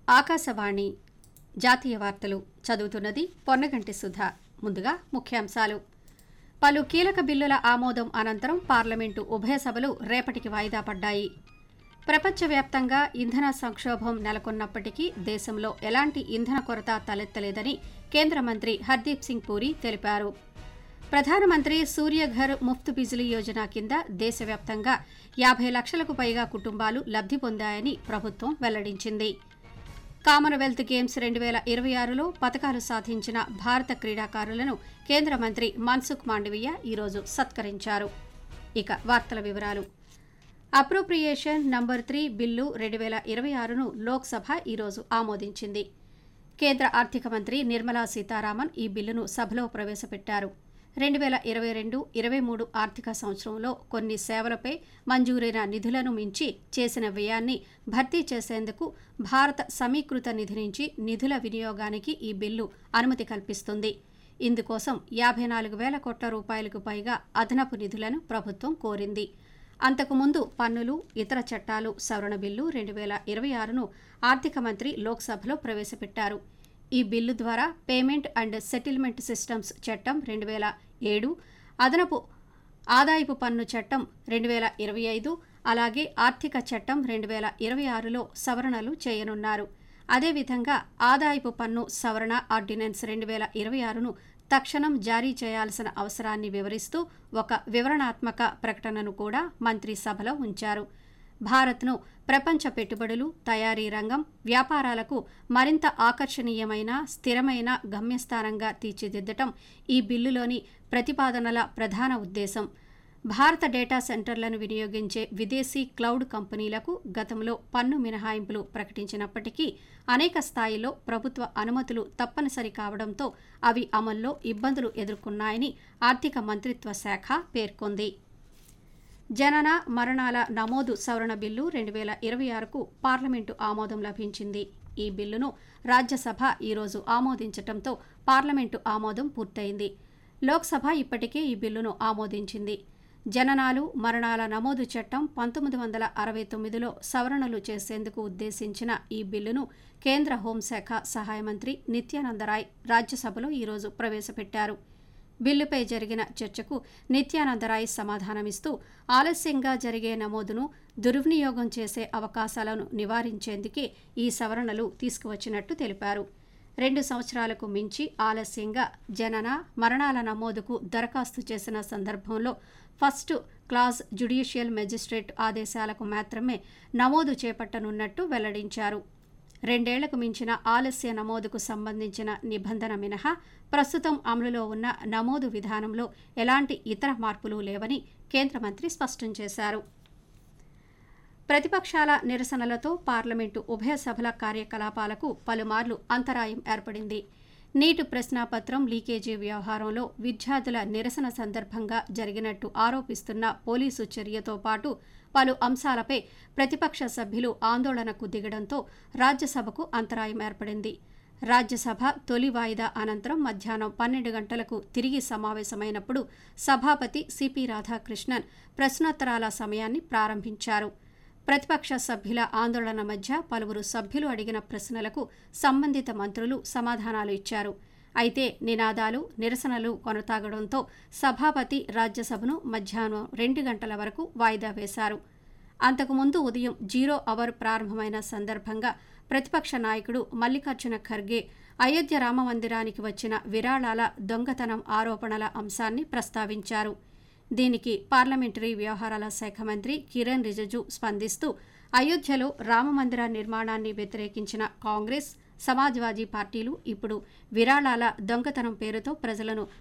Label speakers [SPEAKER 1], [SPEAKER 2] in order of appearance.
[SPEAKER 1] ఆకాశవాణి జాతీయ వార్తలు చదువుతున్నది పొన్నగంటి సుధ. ముందుగా ముఖ్యాంశాలు. పలు కీలక బిల్లుల ఆమోదం అనంతరం పార్లమెంటు ఉభయ సభలు రేపటికి వాయిదా పడ్డాయి. ప్రపంచవ్యాప్తంగా ఇంధన సంక్షోభం నెలకొన్నప్పటికీ దేశంలో ఎలాంటి ఇంధన కొరత తలెత్తలేదని కేంద్ర మంత్రి హర్దీప్ సింగ్ పూరి తెలిపారు. ప్రధానమంత్రి సూర్యఘర్ ముఫ్త్ బిజిలీ యోజన కింద దేశవ్యాప్తంగా 50 లక్షలకు పైగా కుటుంబాలు లబ్ధి పొందాయని ప్రభుత్వం వెల్లడించింది. కామన్వెల్త్ గేమ్స్ 2026లో పతకాలు సాధించిన భారత క్రీడాకారులను కేంద్ర మంత్రి మన్సుఖ్ మాండవీయ ఈరోజు సత్కరించారు. ఇక వార్తల వివరాలు. అప్రోప్రియేషన్ నంబర్ 3 బిల్లు 2026ను లోక్సభ ఈరోజు ఆమోదించింది. కేంద్ర ఆర్థిక మంత్రి నిర్మలా సీతారామన్ ఈ బిల్లును సభలో ప్రవేశపెట్టారు. 2022-23 ఆర్థిక సంవత్సరంలో కొన్ని సేవలపై మంజూరైన నిధులను మించి చేసిన వ్యయాన్ని భర్తీ చేసేందుకు భారత సమీకృత నిధి నుంచి నిధుల వినియోగానికి ఈ బిల్లు అనుమతి కల్పిస్తుంది. ఇందుకోసం 54,000 కోట్ల రూపాయలకు పైగా అదనపు నిధులను ప్రభుత్వం కోరింది. అంతకుముందు పన్నులు, ఇతర చట్టాలు సవరణ బిల్లు 2026ను ఆర్థిక మంత్రి లోక్సభలో ప్రవేశపెట్టారు. ఈ బిల్లు ద్వారా పేమెంట్ అండ్ సెటిల్మెంట్ సిస్టమ్స్ చట్టం 2007, అదనపు ఆదాయపు పన్ను చట్టం 2025, అలాగే ఆర్థిక చట్టం 2026లో సవరణలు చేయనున్నారు. అదేవిధంగా ఆదాయపు పన్ను సవరణ ఆర్డినెన్స్ 2026ను తక్షణం జారీ చేయాల్సిన అవసరాన్ని వివరిస్తూ ఒక వివరణాత్మక ప్రకటనను కూడా మంత్రి సభలో ఉంచారు. భారత్ను ప్రపంచ పెట్టుబడులు, తయారీ రంగం, వ్యాపారాలకు మరింత ఆకర్షణీయమైన, స్థిరమైన గమ్యస్థానంగా తీర్చిదిద్దటం ఈ బిల్లులోని ప్రతిపాదనల ప్రధాన ఉద్దేశం. భారత డేటా సెంటర్లను వినియోగించే విదేశీ క్లౌడ్ కంపెనీలకు గతంలో పన్ను మినహాయింపులు ప్రకటించినప్పటికీ అనేక స్థాయిల్లో ప్రభుత్వ అనుమతులు తప్పనిసరి కావడంతో అవి అమల్లో ఇబ్బందులు ఎదుర్కొన్నాయని ఆర్థిక మంత్రిత్వ శాఖ పేర్కొంది. జనన, మరణాల నమోదు సవరణ బిల్లు 2026కు పార్లమెంటు ఆమోదం లభించింది. ఈ బిల్లును రాజ్యసభ ఈరోజు ఆమోదించడంతో పార్లమెంటు ఆమోదం పూర్తయింది. లోక్సభ ఇప్పటికే ఈ బిల్లును ఆమోదించింది. జననాలు, మరణాల నమోదు చట్టం 1969లో సవరణలు చేసేందుకు ఉద్దేశించిన ఈ బిల్లును కేంద్ర హోంశాఖ సహాయ మంత్రి నిత్యానందరాయ్ రాజ్యసభలో ఈరోజు ప్రవేశపెట్టారు. బిల్లుపై జరిగిన చర్చకు నిత్యానందరాయ్ సమాధానమిస్తూ ఆలస్యంగా జరిగే నమోదును దుర్వినియోగం చేసే అవకాశాలను నివారించేందుకే ఈ సవరణలు తీసుకువచ్చినట్టు తెలిపారు. 2 సంవత్సరాలకు మించి ఆలస్యంగా జనన, మరణాల నమోదుకు దరఖాస్తు చేసిన సందర్భంలో ఫస్ట్ క్లాస్ జ్యుడిషియల్ మెజిస్ట్రేట్ ఆదేశాలకు మాత్రమే నమోదు చేపట్టనున్నట్టు వెల్లడించారు. 2 ఏళ్లకు మించిన ఆలస్య నమోదుకు సంబంధించిన నిబంధన మినహా ప్రస్తుతం అమలులో ఉన్న నమోదు విధానంలో ఎలాంటి ఇతర మార్పులు లేవని కేంద్ర మంత్రి స్పష్టం చేశారు. ప్రతిపక్షాల నిరసనలతో పార్లమెంటు ఉభయ సభల కార్యకలాపాలకు పలుమార్లు అంతరాయం ఏర్పడింది. నీట్ ప్రశ్నాపత్రం లీకేజీ వ్యవహారంలో విద్యార్థుల నిరసన సందర్భంగా జరిగినట్టు ఆరోపిస్తున్న పోలీసు చర్యతో పాటు పలు అంశాలపై ప్రతిపక్ష సభ్యులు ఆందోళనకు దిగడంతో రాజ్యసభకు అంతరాయం ఏర్పడింది. రాజ్యసభ తొలి వాయిదా అనంతరం మధ్యాహ్నం 12 గంటలకు తిరిగి సమావేశమైనప్పుడు సభాపతి సిపి రాధాకృష్ణన్ ప్రశ్నోత్తరాల సమయాన్ని ప్రారంభించారు. ప్రతిపక్ష సభ్యుల ఆందోళన మధ్య పలువురు సభ్యులు అడిగిన ప్రశ్నలకు సంబంధిత మంత్రులు సమాధానాలు ఇచ్చారు. అయితే నినాదాలు, నిరసనలు కొనసాగడంతో సభాపతి రాజ్యసభను మధ్యాహ్నం 2 గంటల వరకు వాయిదా వేశారు. అంతకుముందు ఉదయం 0 అవర్ ప్రారంభమైన సందర్భంగా ప్రతిపక్ష నాయకుడు మల్లికార్జున ఖర్గే అయోధ్య రామమందిరానికి వచ్చిన విరాళాల దొంగతనం ఆరోపణల అంశాన్ని ప్రస్తావించారు. దీనికి పార్లమెంటరీ వ్యవహారాల శాఖ మంత్రి కిరణ్ రిజిజు స్పందిస్తూ అయోధ్యలో రామమందిర నిర్మాణాన్ని వ్యతిరేకించిన కాంగ్రెస్, సమాజ్వాదీ పార్టీలు ఇప్పుడు విరాళాల దొంగతనం పేరుతో ప్రజలను